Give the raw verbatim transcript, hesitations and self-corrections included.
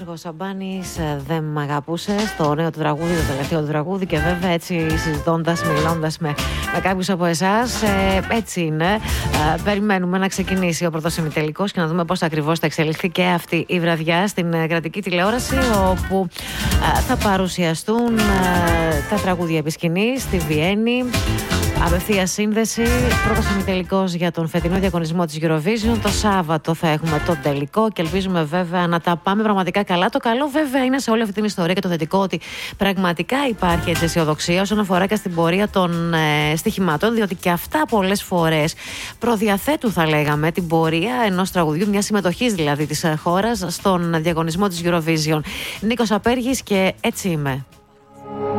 Γιώργος Σαμπάνης, δεν μ' αγαπούσες, το νέο του τραγούδι, το τελευταίο του τραγούδι, και βέβαια έτσι συζητώντας, μιλώντας με, με κάποιους από εσάς, ε, έτσι είναι. Ε, περιμένουμε να ξεκινήσει ο πρώτος ημιτελικός και να δούμε πώς ακριβώς θα εξελιχθεί και αυτή η βραδιά στην ε, κρατική τηλεόραση, όπου ε, θα παρουσιαστούν ε, τα τραγούδια επί σκηνής στη Βιέννη. Απευθεία σύνδεση, πρώτος ημιτελικός για τον φετινό διαγωνισμό της Eurovision. Το Σάββατο θα έχουμε τον τελικό και ελπίζουμε βέβαια να τα πάμε πραγματικά καλά. Το καλό βέβαια είναι σε όλη αυτή την ιστορία και το θετικό ότι πραγματικά υπάρχει έτσι αισιοδοξία όσον αφορά και στην πορεία των ε, στοιχημάτων, διότι και αυτά πολλές φορές προδιαθέτουν, θα λέγαμε, την πορεία ενός τραγουδιού, μια συμμετοχής δηλαδή της χώρας στον διαγωνισμό της Eurovision. Νίκος Απέργης και Έτσι είμαι.